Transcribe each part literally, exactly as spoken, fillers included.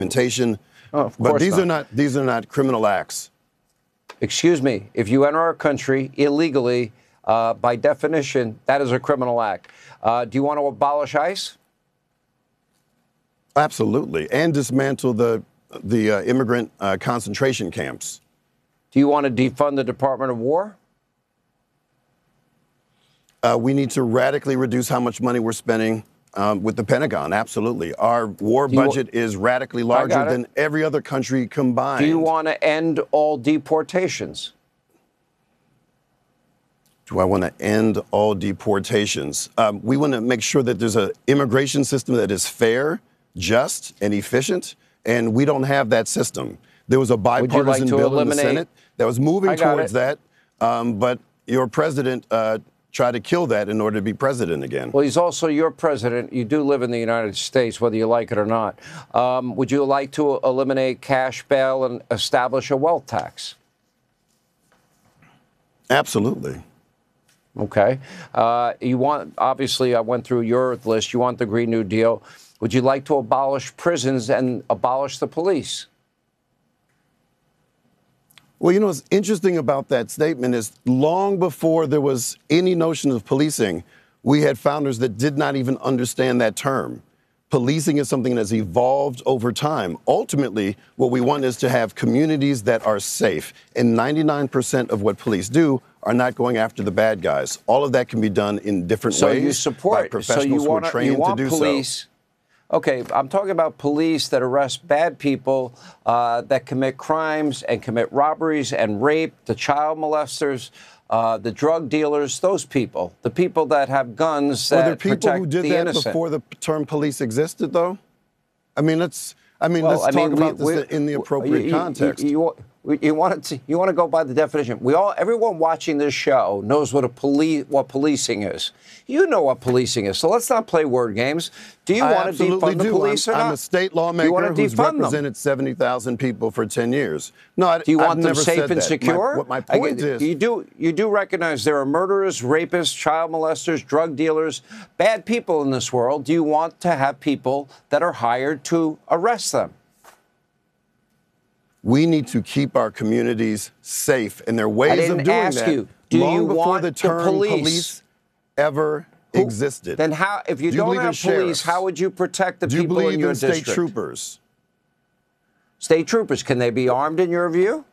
documentation. Oh, of but course these not. are not these are not criminal acts. Excuse me, if you enter our country illegally, uh, by definition, that is a criminal act. Uh, do you want to abolish ICE? Absolutely, and dismantle the the uh, immigrant uh, concentration camps. Do you want to defund the Department of War? Uh, we need to radically reduce how much money we're spending um, with the Pentagon. Absolutely. Our war budget is radically larger than every other country combined. Do you want to end all deportations? Do I want to end all deportations? Um, we want to make sure that there's an immigration system that is fair, just, and efficient, and we don't have that system. There was a bipartisan like bill eliminate... in the Senate that was moving towards it. that, um, but your president uh, tried to kill that in order to be president again. Well, he's also your president. You do live in the United States, whether you like it or not. Um, would you like to eliminate cash bail and establish a wealth tax? Absolutely. Okay. Uh, you want, obviously, I went through your list. You want the Green New Deal. Would you like to abolish prisons and abolish the police? Well, you know, what's interesting about that statement is long before there was any notion of policing, we had founders that did not even understand that term. Policing is something that's evolved over time. Ultimately, what we want is to have communities that are safe. And ninety-nine percent of what police do are not going after the bad guys. All of that can be done in different so ways. So you support by professionals so you who want, are trained you want to do police, so. Okay, I'm talking about police that arrest bad people, uh, that commit crimes and commit robberies and rape, the child molesters, uh, the drug dealers, those people, the people that have guns that Were there people protect who did the that innocent. before the term police existed, though? I mean, let's. I mean, Well, let's I talk mean, about we, this we, in the appropriate you, context. You, you, you want to you want to go by the definition. We all, everyone watching this show knows what a police what policing is. You know what policing is. So let's not play word games. Do you I want to defund the do. police I'm, or not? I'm a state lawmaker who's represented seventy thousand people for ten years. No, I, do you want I've them never safe said and that. secure? My, what my point I, is, you do you do recognize there are murderers, rapists, child molesters, drug dealers, bad people in this world. Do you want to have people that are hired to arrest them? We need to keep our communities safe, and there are ways I didn't of doing ask that you, do long you before want the term the police? police ever Who, existed. Then how, if you, do you don't have police, sheriffs? how would you protect the do you people believe in your in state district? troopers? State troopers, can they be armed in your view?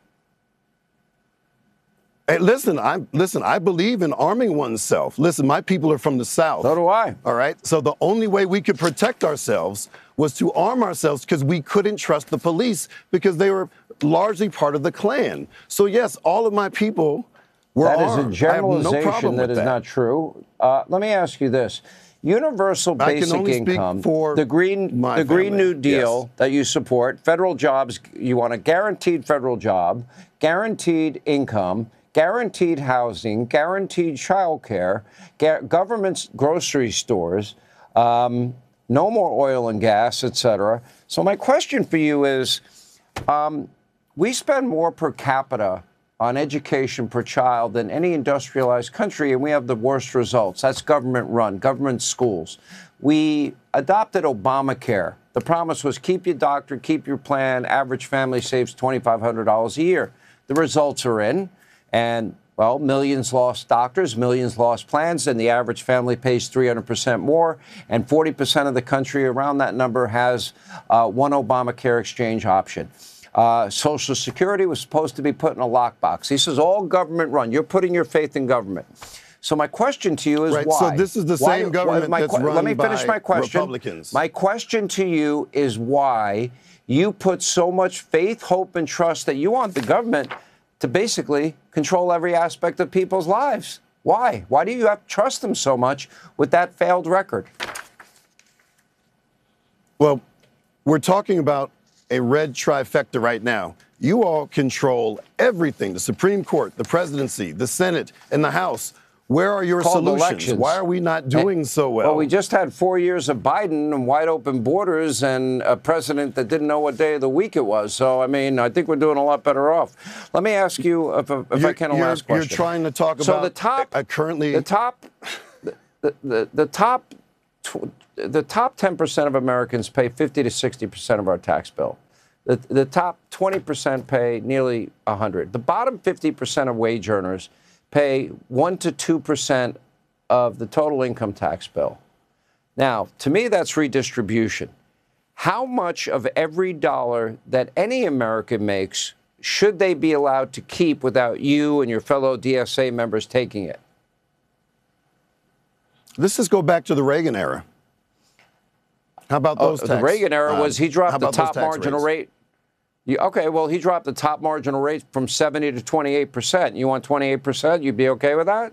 Hey, listen, I listen. I believe in arming oneself. Listen, my people are from the South. So do I. All right. So the only way we could protect ourselves was to arm ourselves because we couldn't trust the police because they were largely part of the Klan. So yes, all of my people were that armed. That is a generalization no that is that. not true. Uh, let me ask you this. Universal basic income, the green, the Green New Deal yes. that you support, federal jobs, you want a guaranteed federal job, guaranteed income, guaranteed housing, guaranteed child care, ga- government's grocery stores, um, no more oil and gas, et cetera. So my question for you is, um, we spend more per capita on education per child than any industrialized country, and we have the worst results. That's government-run, government schools. We adopted Obamacare. The promise was keep your doctor, keep your plan. Average family saves twenty-five hundred dollars a year. The results are in, and, well, millions lost doctors, millions lost plans, and the average family pays three hundred percent more, and forty percent of the country around that number has uh, one Obamacare exchange option. Uh, Social Security was supposed to be put in a lockbox. This is all government run. You're putting your faith in government. So my question to you is right, why? So this is the why, same government why, that's qu- run Let me finish by my question. Republicans. My question to you is why you put so much faith, hope, and trust that you want the government to basically control every aspect of people's lives. Why? Why do you have to trust them so much with that failed record? Well, we're talking about a red trifecta right now. You all control everything, the Supreme Court, the presidency, the Senate, and the House. Where are your solutions? Elections. Why are we not doing so well? Well, we just had four years of Biden and wide open borders and a president that didn't know what day of the week it was. So, I mean, I think we're doing a lot better off. Let me ask you, if, if I can, a last question. You're trying to talk so about the top, uh, currently... The top, the, the, the top tw- the top ten percent of Americans pay fifty to sixty percent of our tax bill. The, the top twenty percent pay nearly one hundred. The bottom fifty percent of wage earners pay one to two percent of the total income tax bill. Now, to me, that's redistribution. How much of every dollar that any American makes should they be allowed to keep without you and your fellow D S A members taking it? Let's just go back to the Reagan era. How about those oh, tax? The Reagan era uh, was he dropped the top marginal rates? rate. You, okay, well, he dropped the top marginal rate from seventy to twenty-eight percent. You want twenty-eight percent? You'd be okay with that?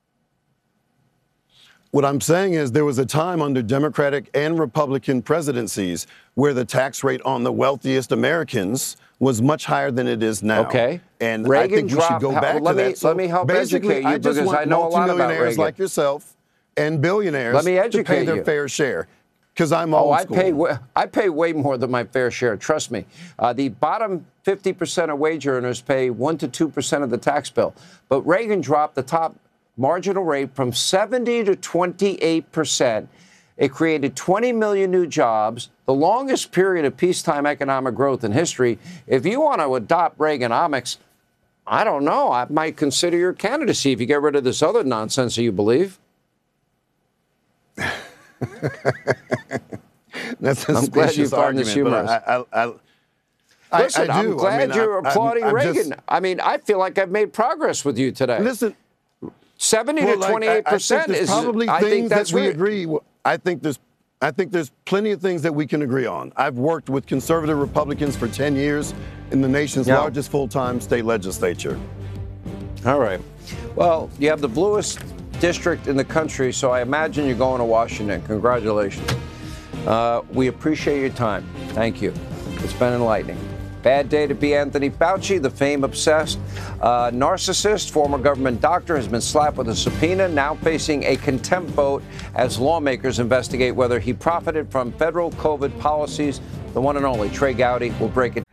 What I'm saying is there was a time under Democratic and Republican presidencies where the tax rate on the wealthiest Americans was much higher than it is now. Okay. And Reagan I think we dropped, should go back well, let to me, that. So let me help basically, educate you I just because want I know a lot about multimillionaires Reagan. like yourself and billionaires Let me to educate pay their you. fair share. Because I'm Oh, old I school. pay, wa- I pay way more than my fair share, trust me. Uh, the bottom fifty percent of wage earners pay one to two percent of the tax bill. But Reagan dropped the top marginal rate from seventy to twenty-eight percent. It created twenty million new jobs, the longest period of peacetime economic growth in history. If you want to adopt Reaganomics, I don't know. I might consider your candidacy if you get rid of this other nonsense that you believe. That's a I'm glad you specious find this argument, humorous. but I, I, I, Listen, I, I do. I'm glad I mean, you're I, applauding I'm, I'm Reagan. Just, I mean, I feel like I've made progress with you today. listen, seventy well, to like, twenty-eight percent I, I think there's is. probably I things think that's that we re- agree. I think there's, I think there's plenty of things that we can agree on. I've worked with conservative Republicans for ten years in the nation's Yeah. largest full-time state legislature. All right. Well, you have the bluest district in the country, so I imagine you're going to Washington. Congratulations. Uh, we appreciate your time. Thank you. It's been enlightening. Bad day to be Anthony Fauci, the fame-obsessed uh, narcissist, former government doctor, has been slapped with a subpoena, now facing a contempt vote as lawmakers investigate whether he profited from federal COVID policies. The one and only Trey Gowdy will break it